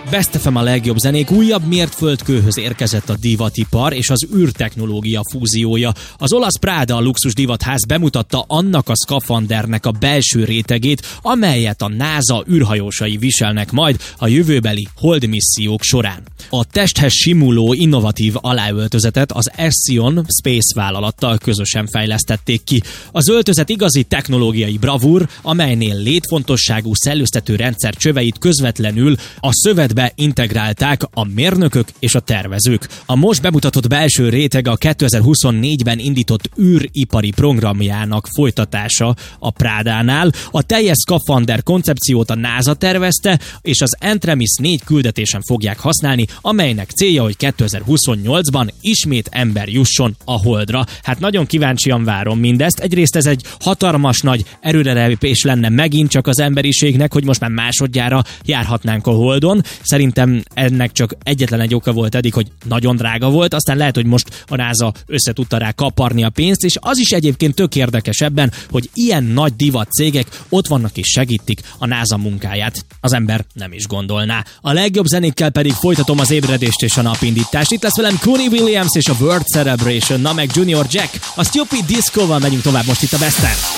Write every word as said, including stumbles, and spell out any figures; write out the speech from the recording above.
Best ef em a legjobb zenék újabb mértföldkőhöz érkezett a divatipar és az űrtechnológia fúziója. Az olasz Prada a luxus divatház bemutatta annak a szkafandernek a belső rétegét, amelyet a NASA űrhajósai viselnek majd a jövőbeli hold missziók során. A testhez simuló innovatív aláöltözetet az Ascion Space vállalattal közösen fejlesztették ki. Az öltözet igazi technológiai bravúr, amelynél létfontosságú szellőztető rendszer csöveit közvetlenül a szövetbe integrálták a mérnökök és a tervezők. A most bemutatott belső réteg a kétezer-huszonnégyben indított űripari programjának folytatása a Prádánál. A teljes szkafander koncepciót a NASA tervezte, és az Artemis négy küldetésen fogják használni, amelynek célja, hogy kétezer-huszonnyolcban ismét ember jusson a Holdra. Hát nagyon kíváncsian várom mindezt. Egyrészt ez egy hatalmas nagy erőrelépés lenne megint csak az emberiségnek, hogy most már másodjára járhatnánk a Holdon. Szerintem ennek csak egyetlen egy oka volt eddig, hogy nagyon drága volt, aztán lehet, hogy most a NASA össze tudta rá kaparni a pénzt, és az is egyébként tök érdekes ebben, hogy ilyen nagy divat cégek ott vannak és segítik a NASA munkáját. Az ember nem is gondolná. A legjobb zenékkel pedig folytatom az ébredést és a napindítást. Itt lesz velem Cooney Williams és a World Celebration, na meg Junior Jack. A Stupid Disco-val megyünk tovább most itt a Besten.